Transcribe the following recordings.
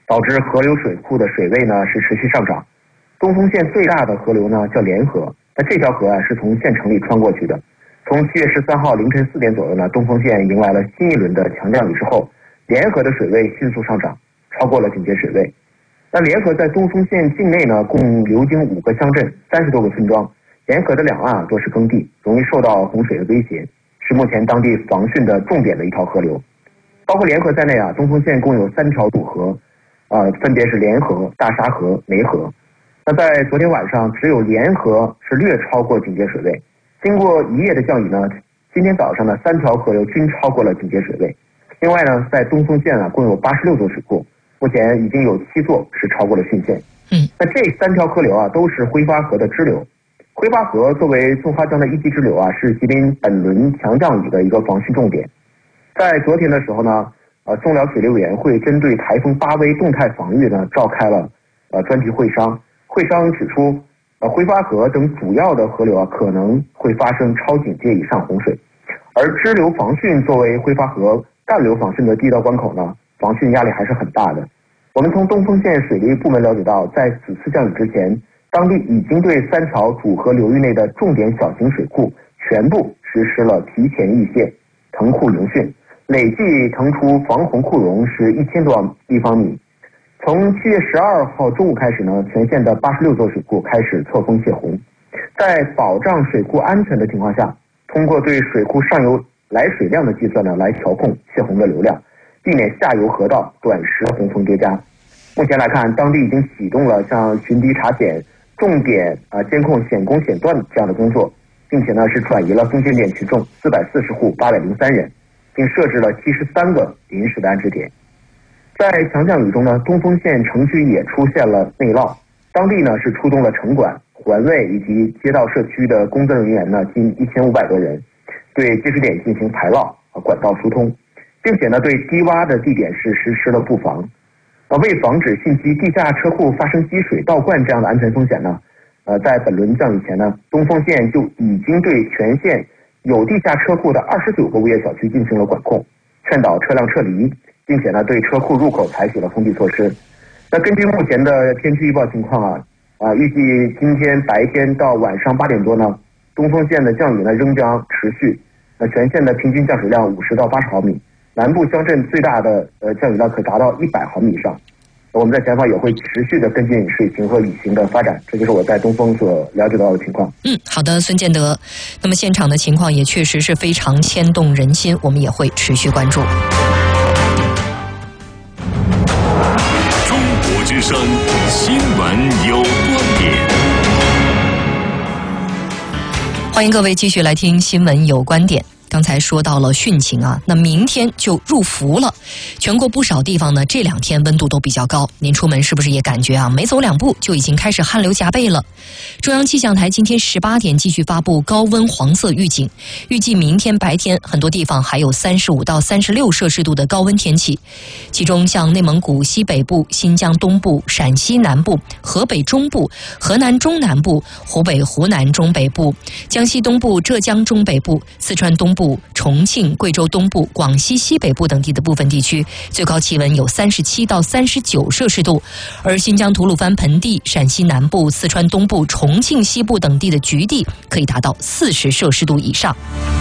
导致河流水库的水位呢是持续上涨。东丰县最大的河流呢叫连河，那这条河啊是从县城里穿过去的。从7月13号凌晨4点左右呢，东丰县迎来了新一轮的强降雨之后，连河的水位迅速上涨，超过了警戒水位。那连河在东丰县境内呢，共流经5个乡镇、30多个村庄。连河的两岸多是耕地，容易受到洪水的威胁，是目前当地防汛的重点的一条河流。包括连河在内啊，东丰县共有3条主河，分别是连河、大沙河、梅河。那在昨天晚上，只有连河是略超过警戒水位。经过一夜的降雨呢，今天早上呢3条河流均超过了警戒水位。另外呢，在东丰县共有86座水库，目前已经有7座是超过了汛线。那这3条河流都是挥发河的支流。挥发河作为松花江的一级支流是吉林本轮强降雨的一个防汛重点。在昨天的时候呢，松辽水利委员会针对台风巴威动态防御呢，召开了专题会商。会商指出，挥发河等主要的河流可能会发生超警戒以上洪水，而支流防汛作为挥发河干流防汛的第一道关口呢，防汛压力还是很大的。我们从东丰县水利部门了解到，在此次降雨之前，当地已经对3条主河流域内的重点小型水库全部实施了提前溢泄、腾库迎汛，累计腾出防洪库容是1000多立方米。从7月12号中午开始呢，全县的86座水库开始错峰泄洪。在保障水库安全的情况下，通过对水库上游来水量的计算呢，来调控泄洪的流量，避免下游河道短时洪峰叠加。目前来看，当地已经启动了像巡堤查检、重点监控险工险段这样的工作，并且呢是转移了风险点群众440户803人，并设置了73个临时的安置点。在强降雨中呢，东丰县城区也出现了内涝，当地呢是出动了城管、环卫以及街道社区的工作人员呢近1500多人，对积水点进行排涝和管道疏通，并且呢对低洼的地点是实施了布防。为防止汛期地下车库发生积水倒灌这样的安全风险呢，在本轮降雨前呢，东丰县就已经对全县有地下车库的29个物业小区进行了管控，劝导车辆撤离，并且呢对车库入口采取了封闭措施。那根据目前的天气预报情况预计今天白天到晚上8点多呢，东丰县的降雨呢仍将持续。全县的平均降水量50到80毫米，南部乡镇最大的降雨量可达到100毫米以上。我们在前方也会持续的跟进水情和雨情的发展，这就是我在东丰所了解到的情况。 好的，孙建德。那么现场的情况也确实是非常牵动人心，我们也会持续关注。 中国之声新闻有观点， 欢迎各位继续来听新闻有观点。刚才说到了汛情那明天就入伏了。全国不少地方呢，这2天温度都比较高，您出门是不是也感觉没走2步就已经开始汗流浃背了？中央气象台今天18点继续发布高温黄色预警，预计明天白天很多地方还有35到36摄氏度的高温天气，其中像内蒙古西北部、新疆东部、陕西南部、河北中部、河南中南部、湖北、湖南中北部、江西东部、浙江中北部、四川东部、重庆、贵州东部、广西西北部等地的部分地区，最高气温有37到39摄氏度，而新疆吐鲁番盆地、陕西南部、四川东部、重庆西部等地的局地可以达到40摄氏度以上。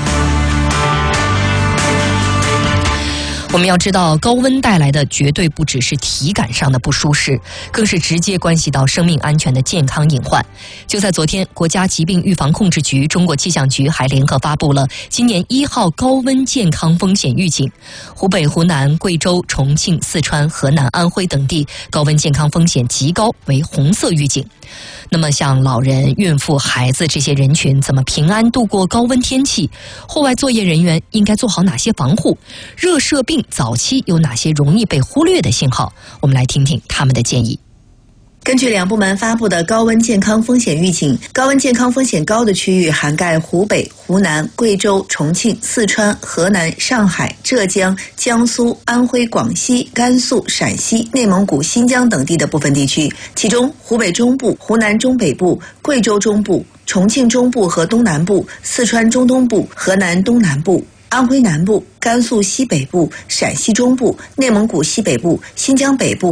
我们要知道，高温带来的绝对不只是体感上的不舒适，更是直接关系到生命安全的健康隐患。就在昨天，国家疾病预防控制局、中国气象局还联合发布了今年1号高温健康风险预警，湖北、湖南、贵州、重庆、四川、河南、安徽等地高温健康风险极高，为红色预警。那么像老人、孕妇、孩子这些人群怎么平安度过高温天气？户外作业人员应该做好哪些防护？热射病早期有哪些容易被忽略的信号？我们来听听他们的建议。 根据两部门发布的高温健康风险预警，高温健康风险高的区域涵盖湖北、湖南、贵州、重庆、四川、河南、上海、浙江、江苏、安徽、广西、甘肃、陕西、内蒙古、新疆等地的部分地区，其中湖北中部、湖南中北部、贵州中部、重庆中部和东南部、四川中东部、河南东南部、安徽南部、甘肃西北部、陕西中部、内蒙古西北部、新疆北部